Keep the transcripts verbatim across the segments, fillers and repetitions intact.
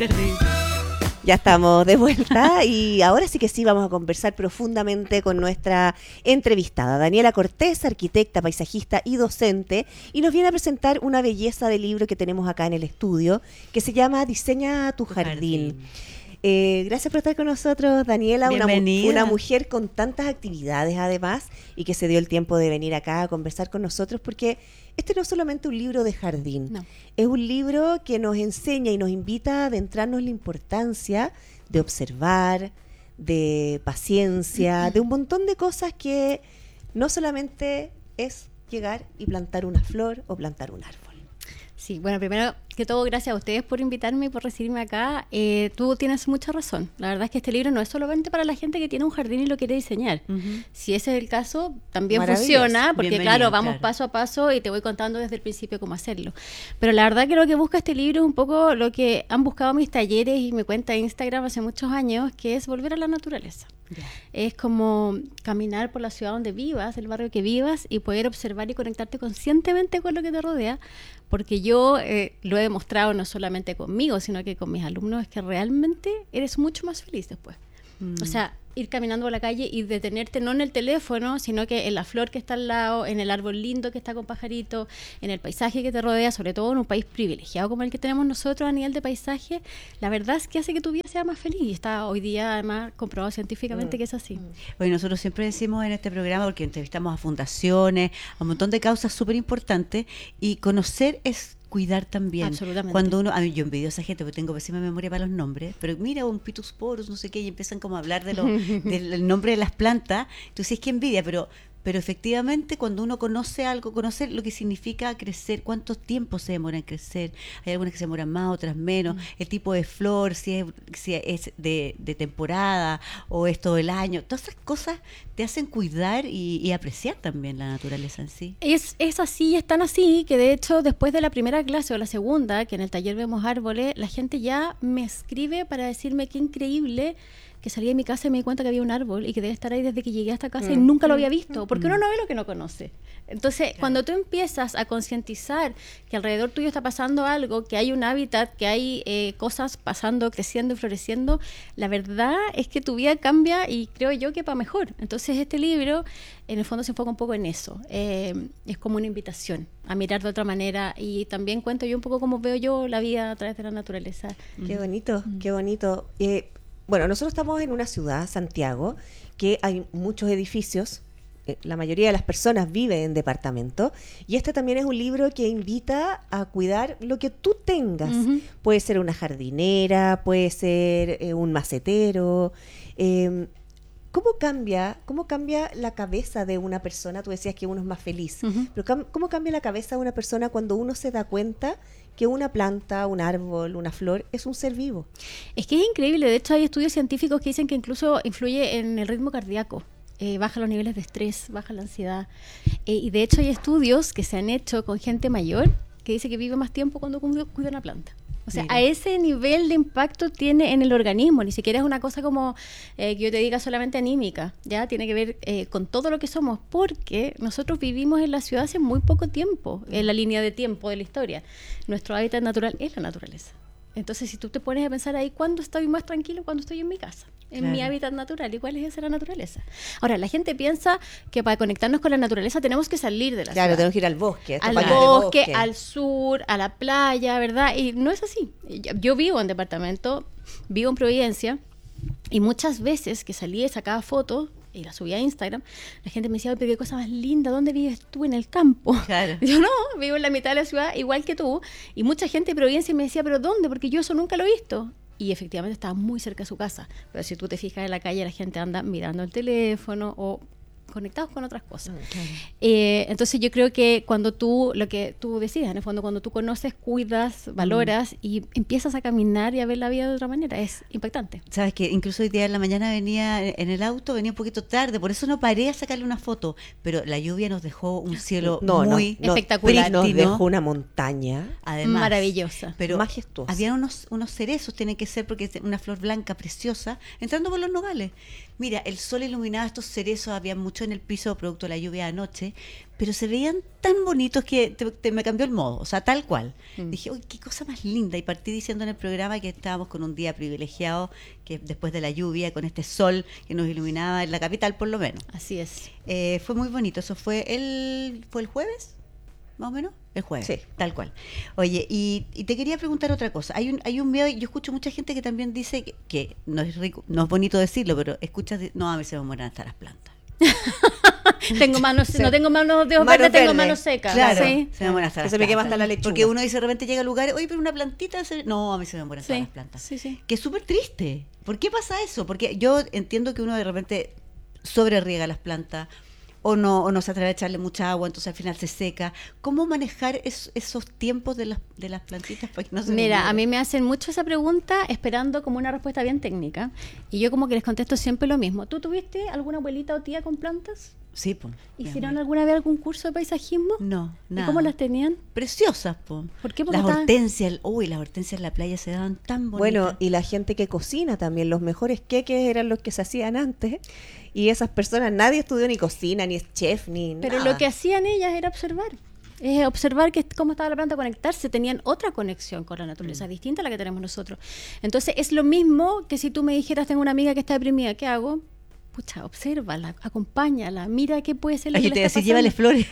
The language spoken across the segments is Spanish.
Terrible. Ya estamos de vuelta y ahora sí que sí vamos a conversar profundamente con nuestra entrevistada, Daniela Cortés, arquitecta, paisajista y docente, y nos viene a presentar una belleza de libro que tenemos acá en el estudio, que se llama Diseña tu, tu jardín. jardín. Eh, gracias por estar con nosotros, Daniela, una, una mujer con tantas actividades además, y que se dio el tiempo de venir acá a conversar con nosotros, porque este no es solamente un libro de jardín, no. Es un libro que nos enseña y nos invita a adentrarnos en la importancia de observar, de paciencia, uh-huh. de un montón de cosas que no solamente es llegar y plantar una flor o plantar un árbol. Sí, bueno, primero que todo, gracias a ustedes por invitarme y por recibirme acá. Eh, tú tienes mucha razón. La verdad es que este libro no es solamente para la gente que tiene un jardín y lo quiere diseñar. Uh-huh. Si ese es el caso, también funciona, porque claro, vamos claro. paso a paso y te voy contando desde el principio cómo hacerlo. Pero la verdad que lo que busca este libro es un poco lo que han buscado mis talleres y mi cuenta de Instagram hace muchos años, que es volver a la naturaleza. Yeah. Es como caminar por la ciudad donde vivas, el barrio que vivas, y poder observar y conectarte conscientemente con lo que te rodea, porque yo eh, lo he demostrado no solamente conmigo, sino que con mis alumnos, es que realmente eres mucho más feliz después. Mm. O sea, ir caminando por la calle y detenerte no en el teléfono, sino que en la flor que está al lado, en el árbol lindo que está con pajarito, en el paisaje que te rodea, sobre todo en un país privilegiado como el que tenemos nosotros a nivel de paisaje, la verdad es que hace que tu vida sea más feliz, y está hoy día además comprobado científicamente mm. que es así. Bueno, nosotros siempre decimos en este programa, porque entrevistamos a fundaciones, a un montón de causas súper importantes, y conocer es cuidar también. Absolutamente. Cuando uno, a mí yo envidio a esa gente porque tengo pésima memoria para los nombres, pero mira un Pitusporus, no sé qué, y empiezan como a hablar de lo, del nombre de las plantas. Entonces es que envidia, pero pero efectivamente cuando uno conoce algo, conocer lo que significa crecer, cuánto tiempo se demora en crecer, hay algunas que se demoran más, otras menos, mm. el tipo de flor, si es, si es de, de temporada o es todo el año, todas esas cosas te hacen cuidar y, y apreciar también la naturaleza en sí. Es, es así, es tan así que de hecho después de la primera clase o la segunda, que en el taller vemos árboles, la gente ya me escribe para decirme qué increíble que salí de mi casa y me di cuenta que había un árbol y que debe estar ahí desde que llegué a esta casa mm. y nunca lo había visto, porque mm. uno no ve lo que no conoce. Entonces, claro. cuando tú empiezas a concientizar que alrededor tuyo está pasando algo, que hay un hábitat, que hay eh, cosas pasando, creciendo y floreciendo, la verdad es que tu vida cambia, y creo yo que para mejor. Entonces, este libro, en el fondo, se enfoca un poco en eso. Eh, es como una invitación a mirar de otra manera, y también cuento yo un poco cómo veo yo la vida a través de la naturaleza. Qué bonito, mm. qué bonito. Eh, Bueno, nosotros estamos en una ciudad, Santiago, que hay muchos edificios, eh, la mayoría de las personas viven en departamentos, y este también es un libro que invita a cuidar lo que tú tengas. Uh-huh. Puede ser una jardinera, puede ser eh, un macetero. Eh, ¿Cómo cambia, cómo cambia la cabeza de una persona? Tú decías que uno es más feliz, uh-huh. pero ¿cómo cambia la cabeza de una persona cuando uno se da cuenta que una planta, un árbol, una flor es un ser vivo? Es que es increíble. De hecho, hay estudios científicos que dicen que incluso influye en el ritmo cardíaco. Eh, baja los niveles de estrés, baja la ansiedad. Eh, y de hecho hay estudios que se han hecho con gente mayor que dice que vive más tiempo cuando cuida una planta. O sea, Mira. a ese nivel de impacto tiene en el organismo. Ni siquiera es una cosa como eh, que yo te diga solamente anímica, ya tiene que ver eh, con todo lo que somos, porque nosotros vivimos en la ciudad hace muy poco tiempo, en la línea de tiempo de la historia. Nuestro hábitat natural es la naturaleza. Entonces, si tú te pones a pensar ahí, ¿cuándo estoy más tranquilo? Cuando estoy en mi casa, en claro. mi hábitat natural. ¿Y cuál es esa la naturaleza? Ahora, la gente piensa que para conectarnos con la naturaleza tenemos que salir de la claro, ciudad. Claro, tenemos que ir al bosque. Al bosque, bosque, al sur, a la playa, ¿verdad? Y no es así. Yo vivo en departamento, vivo en Providencia, y muchas veces que salía y sacaba fotos y la subía a Instagram, la gente me decía, pero qué cosa más linda, ¿dónde vives tú? En el campo. Claro. Yo no, vivo en la mitad de la ciudad igual que tú, y mucha gente de Providencia me decía, pero ¿dónde? Porque yo eso nunca lo he visto. Y efectivamente estaba muy cerca de su casa, pero si tú te fijas en la calle, la gente anda mirando el teléfono o conectados con otras cosas. Okay. Eh, entonces yo creo que cuando tú, lo que tú decías, en el fondo, cuando tú conoces, cuidas, valoras mm. y empiezas a caminar y a ver la vida de otra manera, es impactante. Sabes que incluso hoy día en la mañana venía en el auto, venía un poquito tarde, por eso no paré a sacarle una foto, pero la lluvia nos dejó un cielo no, muy no, espectacular. Nos dejó una montaña además maravillosa, pero majestuosa. Había unos, unos cerezos, tienen que ser porque es una flor blanca preciosa, entrando por los nogales. Mira, el sol iluminaba estos cerezos, había muchos mucho en el piso producto de la lluvia anoche, pero se veían tan bonitos que te, te, me cambió el modo, o sea, tal cual. Mm. Dije, uy, qué cosa más linda. Y partí diciendo en el programa que estábamos con un día privilegiado, que después de la lluvia, con este sol que nos iluminaba en la capital, por lo menos. Así es. Eh, fue muy bonito. Eso fue el, ¿fue el jueves? ¿Más o menos? El jueves, sí. Tal cual. Oye, y, y te quería preguntar otra cosa. Hay un, hay un miedo, yo escucho mucha gente que también dice que, que no es rico, no es bonito decirlo, pero escuchas, de, no, a mí se me mueren hasta las plantas. tengo manos, sí. No tengo manos de verde, tengo manos secas. Claro, sí. se me mueren hasta las se plantas. me quema hasta la lechuga. Porque uno dice de repente llega a lugares, oye, pero una plantita, se... no, a mí se me mueren hasta sí. las plantas. Sí, sí. Que es súper triste. ¿Por qué pasa eso? Porque yo entiendo que uno de repente sobreriega las plantas, o no o no se atreve a echarle mucha agua, entonces al final se seca. ¿Cómo manejar es, esos tiempos de las de las plantitas para que no se Mira, a mí me hacen mucho esa pregunta esperando como una respuesta bien técnica, y yo como que les contesto siempre lo mismo. ¿Tú tuviste alguna abuelita o tía con plantas? Sí, pues. ¿Hicieron alguna vez algún curso de paisajismo? No, nada. ¿Y cómo las tenían? Preciosas, po. ¿Por qué? Porque las estaban... hortensias, uy, las hortensias en la playa se daban tan bonitas. Bueno, y la gente que cocina también, los mejores queques eran los que se hacían antes, y esas personas, nadie estudió ni cocina, ni es chef, ni Pero nada. lo que hacían ellas era observar. Es observar que cómo estaba la planta, conectarse, tenían otra conexión con la naturaleza, mm. distinta a la que tenemos nosotros. Entonces es lo mismo que si tú me dijeras, tengo una amiga que está deprimida, ¿qué hago? Pucha, obsérvala, acompáñala, mira qué puede ser lo Ay, que yo le te está decía, llévale flores.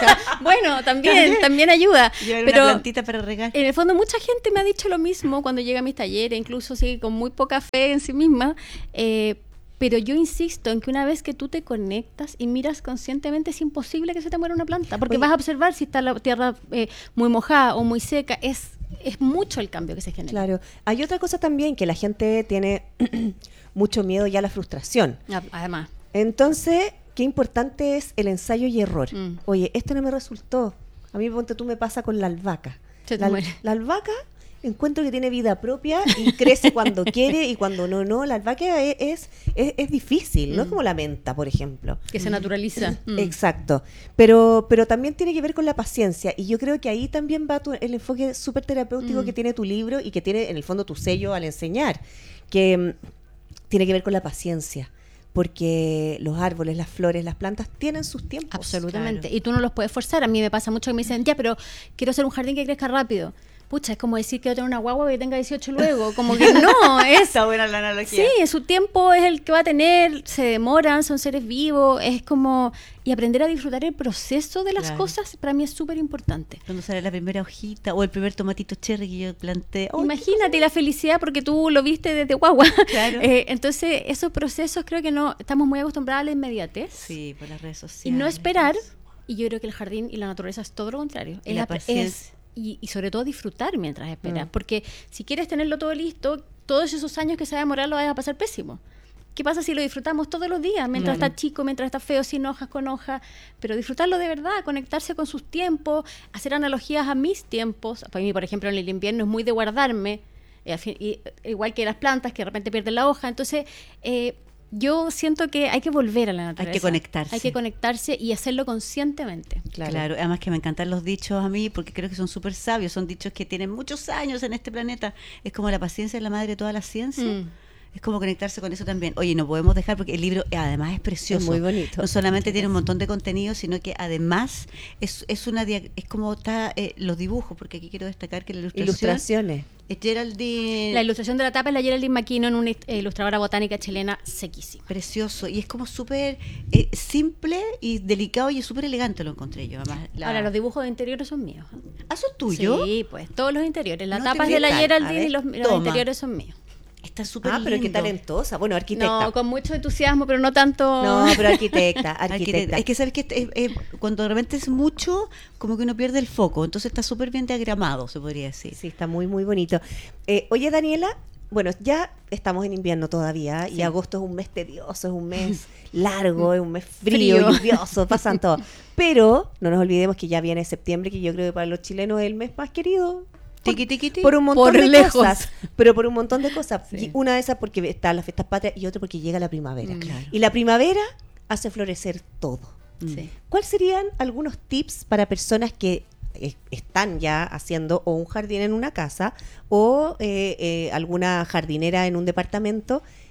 Bueno, también, también, también ayuda. Llevar pero una plantita para regar. En el fondo mucha gente me ha dicho lo mismo cuando llega a mis talleres, incluso sí, con muy poca fe en sí misma, eh, pero yo insisto en que una vez que tú te conectas y miras conscientemente, es imposible que se te muera una planta, porque Oye. vas a observar si está la tierra eh, muy mojada o muy seca. Es, es mucho el cambio que se genera. Claro. Hay otra cosa también, que la gente tiene mucho miedo ya a la frustración. Además. Entonces, qué importante es el ensayo y error. Mm. Oye, esto no me resultó. A mí, ponte tú, me pasa con la albahaca. La, la albahaca encuentro que tiene vida propia y crece cuando quiere y cuando no, no. La albahaca es, es, es, es difícil, mm. no es como la menta, por ejemplo. Que se naturaliza. Mm. Exacto. Pero, pero también tiene que ver con la paciencia, y yo creo que ahí también va tu, el enfoque súper terapéutico mm. que tiene tu libro y que tiene en el fondo tu sello al enseñar, que um, tiene que ver con la paciencia. Porque los árboles, las flores, las plantas tienen sus tiempos. Absolutamente. Claro. Y tú no los puedes forzar. A mí me pasa mucho que me dicen, ya, pero quiero hacer un jardín que crezca rápido. Pucha, es como decir que yo tengo una guagua que tenga dieciocho luego. Como que no, es... Está buena la analogía. Sí, su tiempo es el que va a tener, se demoran, son seres vivos, es como... Y aprender a disfrutar el proceso de las claro. cosas, para mí es súper importante. Cuando sale la primera hojita o el primer tomatito cherry que yo planté. Oh, imagínate la felicidad porque tú lo viste desde guagua. Claro. Eh, entonces, esos procesos creo que no... Estamos muy acostumbrados a la inmediatez. Sí, por las redes sociales. Y no esperar. Y yo creo que el jardín y la naturaleza es todo lo contrario. Y la paciencia. Y, y sobre todo disfrutar mientras esperas, mm. porque si quieres tenerlo todo listo, todos esos años que se va a demorar lo vas a pasar pésimo. ¿Qué pasa si lo disfrutamos todos los días? Mientras claro. está chico, mientras está feo, sin hojas, con hojas, pero disfrutarlo de verdad, conectarse con sus tiempos, hacer analogías a mis tiempos. Para mí, por ejemplo, en el invierno es muy de guardarme, eh, y, igual que las plantas que de repente pierden la hoja. Entonces, eh, yo siento que hay que volver a la naturaleza. Hay que conectarse. Hay que conectarse y hacerlo conscientemente. Claro. claro, además que me encantan los dichos a mí, porque creo que son súper sabios, son dichos que tienen muchos años en este planeta. Es como la paciencia es la madre de toda la ciencia. Mm. Es como conectarse con eso también. Oye, no podemos dejar, porque el libro además es precioso. Es muy bonito. No solamente tiene un montón de contenido, sino que además es, es una es como está eh, los dibujos, porque aquí quiero destacar que la ilustración... Ilustraciones. Es Geraldine... La ilustración de la tapa es la Geraldine McKinnon, una ilustradora botánica chilena sequísima. Precioso. Y es como súper eh, simple y delicado, y es súper elegante, lo encontré yo. Además, la... Ahora, los dibujos de interiores son míos. ¿Ah, son tuyos? Sí, pues, todos los interiores. La no tapa es de la Geraldine y los, los Toma. interiores son míos. Está súper Ah, pero lindo. qué talentosa. Bueno, arquitecta. No, con mucho entusiasmo, pero no tanto... No, pero arquitecta, arquitecta. arquitecta. Es que sabes que es, es, cuando de repente es mucho, como que uno pierde el foco. Entonces está súper bien diagramado, se podría decir. Sí, está muy, muy bonito. Eh, oye, Daniela, bueno, ya estamos en invierno todavía, sí. y agosto es un mes tedioso, es un mes largo, es un mes frío, frío. lluvioso, pasan todo. Pero no nos olvidemos que ya viene septiembre, que yo creo que para los chilenos es el mes más querido. Tiqui, tiqui, tiqui. Por un montón por de lejos. cosas, pero por un montón de cosas. Sí. Y una de esas porque están las fiestas patrias y otra porque llega la primavera. Mm, claro. Y la primavera hace florecer todo. Sí. ¿Cuáles serían algunos tips para personas que eh, están ya haciendo o un jardín en una casa o eh, eh, alguna jardinera en un departamento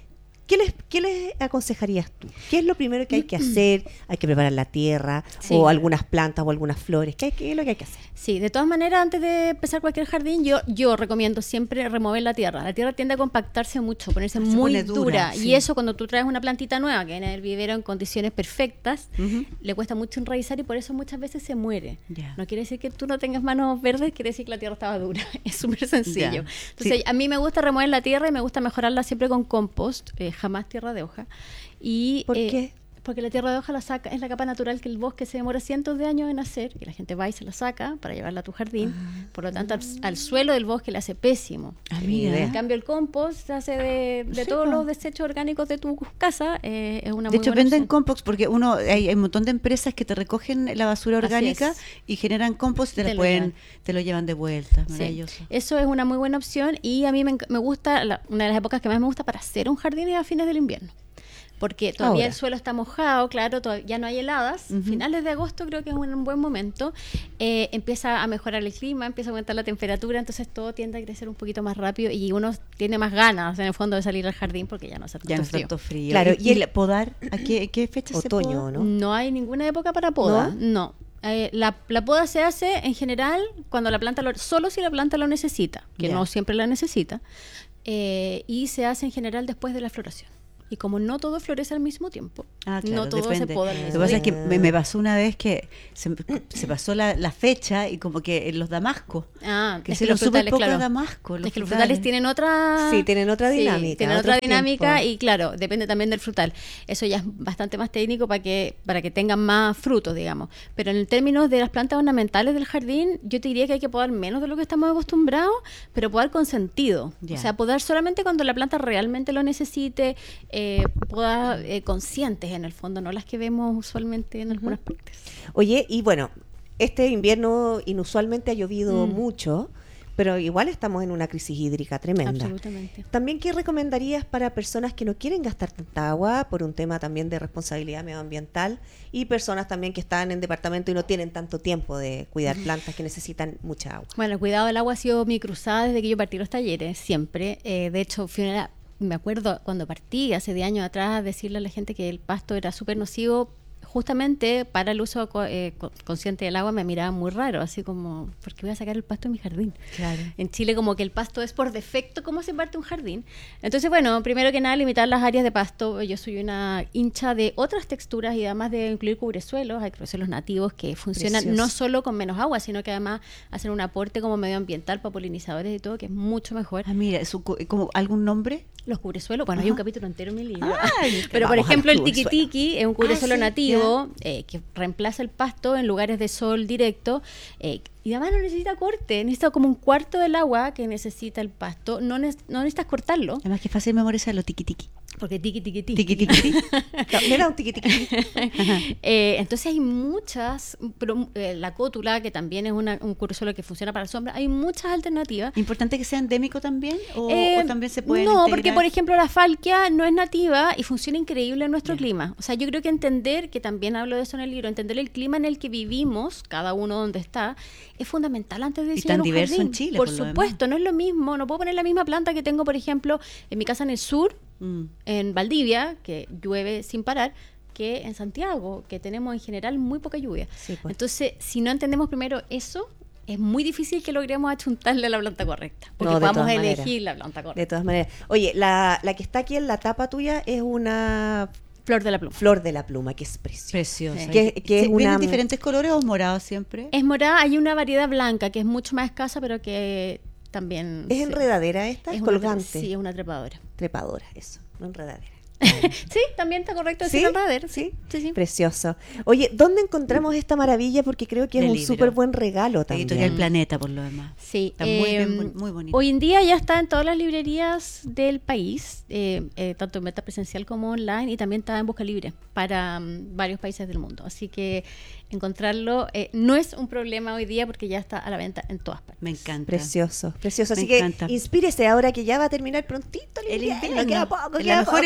¿qué les, qué les aconsejarías tú? ¿Qué es lo primero que hay que hacer? ¿Hay que preparar la tierra? Sí. ¿O algunas plantas o algunas flores? ¿Qué, qué es lo que hay que hacer? Sí, de todas maneras, antes de empezar cualquier jardín, yo, yo recomiendo siempre remover la tierra. La tierra tiende a compactarse mucho, ponerse Se muy pone dura. dura, sí. Y eso, cuando tú traes una plantita nueva que viene del vivero en condiciones perfectas, Ujú. le cuesta mucho enraizar y por eso muchas veces se muere. Ya. No quiere decir que tú no tengas manos verdes, quiere decir que la tierra estaba dura. Es súper sencillo. Ya. Entonces, Sí. a mí me gusta remover la tierra y me gusta mejorarla siempre con compost, eh, jamás tierra de hoja. Y, ¿Por eh, qué? Porque la tierra de hoja la saca, es la capa natural que el bosque se demora cientos de años en hacer, y la gente va y se la saca para llevarla a tu jardín. Por lo tanto, al, al suelo del bosque le hace pésimo. Ah, mira. En cambio, el compost se hace de, de Sí, todos po. los desechos orgánicos de tu casa. Eh, es una De muy hecho, buena venden opción. compost porque uno hay, hay un montón de empresas que te recogen la basura Así orgánica es. y generan compost y te, Te la lo pueden, llevan. te lo llevan de vuelta. Sí. Maravilloso. Eso es una muy buena opción y a mí me, enc- me gusta, la- una de las épocas que más me gusta para hacer un jardín es a fines del invierno. Porque todavía Ahora. el suelo está mojado, claro, todavía ya no hay heladas. Ujú. Finales de agosto creo que es un, un buen momento. Eh, empieza a mejorar el clima, empieza a aumentar la temperatura, entonces todo tiende a crecer un poquito más rápido y uno tiene más ganas en el fondo de salir al jardín porque ya no hace tanto Ya no es frío. tanto frío. Claro, y, y y el podar, ¿a qué, qué fecha se Otoño, poda? ¿no? No hay ninguna época para poda, no. Eh, la, la poda se hace en general cuando la planta lo, solo si la planta lo necesita, que Ya. no siempre la necesita, eh, y se hace en general después de la floración. Y como no todo florece al mismo tiempo, Ah, claro, no todo depende. se poda al Lo mismo que pasa es tiempo. que me, me pasó una vez que se, se pasó la, la fecha y como que en los damascos, Ah, que es se que lo los súper frutales, poco claro. a damasco. Es que los frutales tienen otra... Sí, tienen otra Sí, dinámica, tienen otros otra dinámica tiempos. y claro, depende también del frutal. Eso ya es bastante más técnico para que, para que tengan más frutos, digamos. Pero en términos de las plantas ornamentales del jardín, yo te diría que hay que podar menos de lo que estamos acostumbrados, pero podar con sentido. Ya. O sea, podar solamente cuando la planta realmente lo necesite, eh, podar eh, conscientes en el fondo, no las que vemos usualmente en algunas partes. Oye, y bueno, este invierno inusualmente ha llovido Mm. mucho, pero igual estamos en una crisis hídrica tremenda. Absolutamente. También, ¿qué recomendarías para personas que no quieren gastar tanta agua por un tema también de responsabilidad medioambiental y personas también que están en departamento y no tienen tanto tiempo de cuidar plantas que necesitan mucha agua? Bueno, el cuidado del agua ha sido mi cruzada desde que yo partí los talleres, siempre. Eh, de hecho, fui una- me acuerdo cuando partí hace diez años atrás decirle a la gente que el pasto era súper nocivo. Justamente para el uso co- eh, co- consciente del agua me miraba muy raro, así como, ¿por qué voy a sacar el pasto de mi jardín? Claro. En Chile como que el pasto es por defecto cómo se parte un jardín. Entonces, bueno, primero que nada limitar las áreas de pasto. Yo soy una hincha de otras texturas y además de incluir cubresuelos, hay cubresuelos nativos que funcionan Precioso. no solo con menos agua, sino que además hacen un aporte como medioambiental para polinizadores y todo, que es mucho mejor. Ah, mira, ¿es un co- como algún nombre? Los cubresuelos, bueno, hay Ajá. un capítulo entero en mi libro. Ay, Pero por vamos a ejemplo, los el tiki cubresuelos. tiki es un cubresuelo Ah, sí, nativo eh, que reemplaza el pasto en lugares de sol directo eh, y además no necesita corte, necesita como un cuarto del agua que necesita el pasto. No, ne- no necesitas cortarlo Además que es fácil memorizar lo tiki tiki. porque tiki tiki tiki. Tiki tiki. No, mira, un tiqui tiqui. Eh, entonces hay muchas, pero eh, la cótula, que también es una, un cubresuelo que funciona para la sombra, hay muchas alternativas. ¿Importante que sea endémico también? ¿O, Eh, o también se puede no, porque por ejemplo la falquia no es nativa y funciona increíble en nuestro Ya. clima. O sea, yo creo que entender, que también hablo de eso en el libro, entender el clima en el que vivimos, cada uno donde está, es fundamental antes de Y diseñar tan un diverso jardín. en Chile, Por, por lo supuesto, no es lo mismo. No puedo poner la misma planta que tengo, por ejemplo, en mi casa en el sur, Mm. en Valdivia, que llueve sin parar, que en Santiago, que tenemos en general muy poca lluvia. Sí, pues. Entonces, si no entendemos primero eso, es muy difícil que logremos achuntarle a la planta correcta, porque No, de podamos todas elegir maneras. la planta correcta. De todas maneras. Oye, la, la que está aquí en la tapa tuya es una Flor de la pluma. flor de la pluma, que es preciosa. Preciosa. Sí. Que- que es ¿Vienen una- diferentes colores o morados siempre? Es morada, hay una variedad blanca que es mucho más escasa, pero que también... ¿Es sí, enredadera esta? Es, es una tre- colgante. sí, es una trepadora. Trepadora, eso, no enredadera. Sí, también está correcto decir ¿Sí? enredadera. ¿Sí? Sí, sí. Precioso. Oye, ¿dónde encontramos esta maravilla? Porque creo que es Del un libro. súper buen regalo La también. editorial Planeta, por lo demás. Sí, Está muy bien, em, muy- muy bonito. Hoy en día ya está en todas las librerías del país, eh, eh, tanto en venta presencial como online, y también está en Busca Libre para mm, varios países del mundo. Así que encontrarlo eh, no es un problema hoy día porque ya está a la venta en todas partes. Me encanta. Precioso, precioso. Me Así encanta. que inspírese ahora que ya va a terminar prontito el, El invierno. invierno. Queda poco, Es queda la mejor poco. época para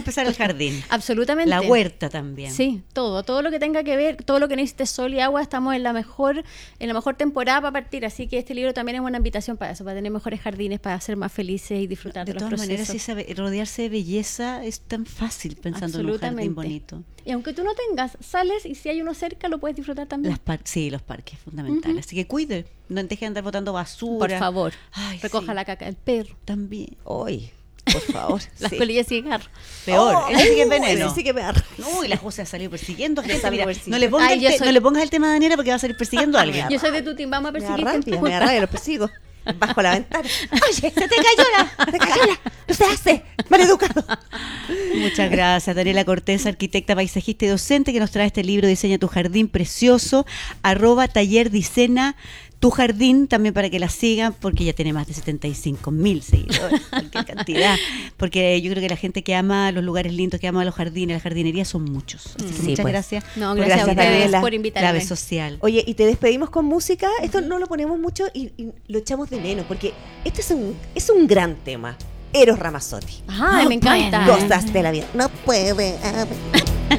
empezar el jardín. Absolutamente. La huerta también. Sí, todo, todo lo que tenga que ver, todo lo que necesite sol y agua, estamos en la mejor, en la mejor temporada para partir, así que este libro también es una invitación para eso, para tener mejores jardines, para ser más felices y disfrutar de, De los todas procesos. maneras, esa be- rodearse de belleza es tan fácil pensando en un jardín Absolutamente. bonito. Y aunque tú no tengas, sales y si hay uno cerca lo puedes disfrutar también. Las par- sí, los parques, fundamental. Así que cuide, no deje de andar botando basura. Por favor, Ay, recoja sí. la caca del perro, También. Hoy, por favor. las sí. colillas de cigarro. Peor, Oh, ese sí que es uy, veneno. ese sí que me da- Uy, la José ha salido persiguiendo gente. salió Mira, persiguiendo. no, le pongas Ay, el yo te- soy- no le pongas el tema a Daniela porque va a salir persiguiendo a alguien. Yo soy de tu team, vamos a Me da perseguirte. rabia, me da rabia, los persigo. Bajo la ventana. Oye, se te cayó la, se te cayó la, no se hace, maleducado. Muchas gracias, Daniela Cortés, arquitecta, paisajista y docente, que nos trae este libro Diseña tu jardín precioso, arroba taller Dicena tu jardín, también para que la sigan, porque ya tiene más de setenta y cinco mil seguidores, cualquier cantidad, porque yo creo que la gente que ama los lugares lindos, que ama los jardines, la jardinería, son muchos. Así que Sí, muchas pues. gracias. No, Pues gracias, gracias, a ustedes Daniela. por invitarme. Clave social. Oye, y te despedimos con música. Esto no lo ponemos mucho y, y lo echamos de menos, porque este es un, es un gran tema. Eros Ramazzotti. Ay, me encanta. Cosas de la vida. No puede haber